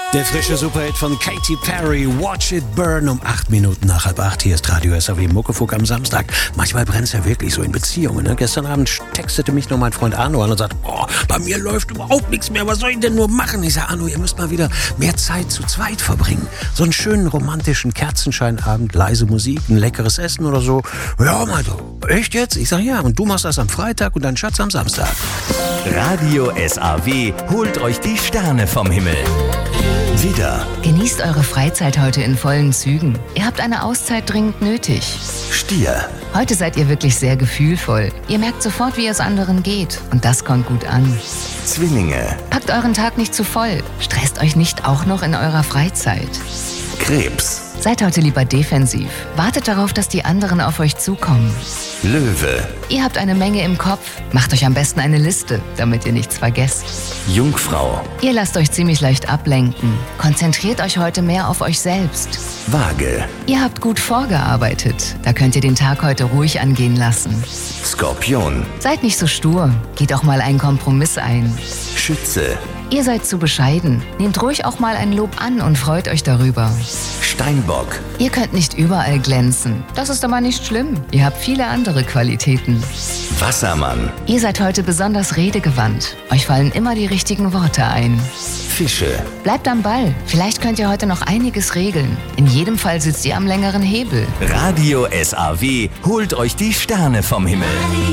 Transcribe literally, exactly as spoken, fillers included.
Der frische Superhit von Katy Perry, Watch It Burn, um acht Minuten nach halb acht. Hier ist Radio S A W Muckefuck am Samstag. Manchmal brennt es ja wirklich so in Beziehungen. Ne? Gestern Abend textete mich noch mein Freund Arno an und sagte, oh, bei mir läuft überhaupt nichts mehr, was soll ich denn nur machen? Ich sage, Arno, ihr müsst mal wieder mehr Zeit zu zweit verbringen. So einen schönen romantischen Kerzenscheinabend, leise Musik, ein leckeres Essen oder so. Ja, mal so, echt jetzt? Ich sage, ja, und du machst das am Freitag und dein Schatz am Samstag. Radio S A W holt euch die Sterne vom Himmel. Widder, Genießt eure Freizeit heute in vollen Zügen. Ihr habt eine Auszeit dringend nötig. Stier, Heute seid ihr wirklich sehr gefühlvoll. Ihr merkt sofort, wie es anderen geht. Und das kommt gut an. Zwillinge, Packt euren Tag nicht zu voll. Stresst euch nicht auch noch in eurer Freizeit. Krebs, Seid heute lieber defensiv. Wartet darauf, dass die anderen auf euch zukommen. Löwe, Ihr habt eine Menge im Kopf. Macht euch am besten eine Liste, damit ihr nichts vergesst. Jungfrau, Ihr lasst euch ziemlich leicht ablenken. Konzentriert euch heute mehr auf euch selbst. Waage, Ihr habt gut vorgearbeitet. Da könnt ihr den Tag heute ruhig angehen lassen. Skorpion, Seid nicht so stur. Geht auch mal einen Kompromiss ein. Schütze, Ihr seid zu bescheiden. Nehmt ruhig auch mal ein Lob an und freut euch darüber. Steinbock, Ihr könnt nicht überall glänzen. Das ist aber nicht schlimm. Ihr habt viele andere Qualitäten. Wassermann, Ihr seid heute besonders redegewandt. Euch fallen immer die richtigen Worte ein. Fische, Bleibt am Ball. Vielleicht könnt ihr heute noch einiges regeln. In jedem Fall sitzt ihr am längeren Hebel. Radio S A W holt euch die Sterne vom Himmel.